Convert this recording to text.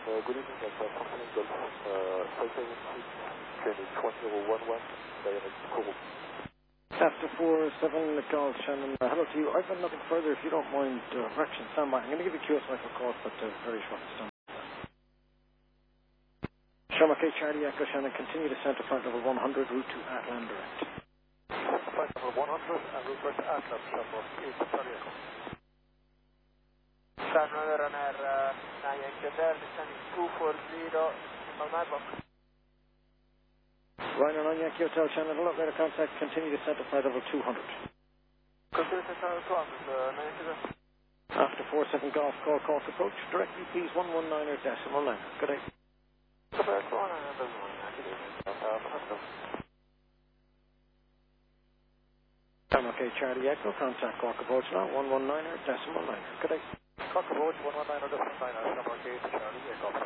Good evening, that's Franklin Golf 576, training 1011, direct Kourou. After 4-7, Golf Shannon, hello to you. I've got nothing further, if you don't mind, correction, stand by. I'm going to give you QSY for call, but very short, stand by. Sherma K. Charlie Echo Shannon, continue descent to flight level 100, route to Atlan direct. Flight level 100 and route to Atlan, Sherma K. Charlie Echo. Runner 9 Quebec, descending 240, signal Madlock. Ryanair 9 Yankee Hotel Shannon, hello, radar contact, continue descent to flight level 200. Continue descent to 200, 9 Quebec. After 4-7 Golf, call Cork approach, direct UPs 119 decimal 9. Good day. Quebec 1 and decimal 9, good evening, Sherma K. Charlie Echo, contact Cork approach now, 119 decimal 9. Good day. Cork approach 119 decimal 9, Sherma K. Charlie Echo.